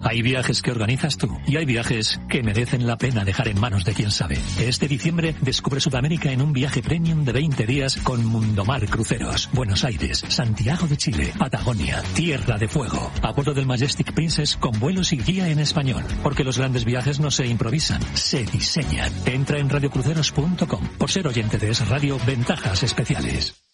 Hay viajes que organizas tú y hay viajes que merecen la pena dejar en manos de quien sabe. Este diciembre descubre Sudamérica en un viaje premium de 20 días con Mundomar Cruceros. Buenos Aires, Santiago de Chile, Patagonia, Tierra de Fuego. A bordo del Majestic Princess con vuelos y guía en español. Porque los grandes viajes no se improvisan, se diseñan. Entra en radiocruceros.com. Por ser oyente de Es Radio, ventajas especiales.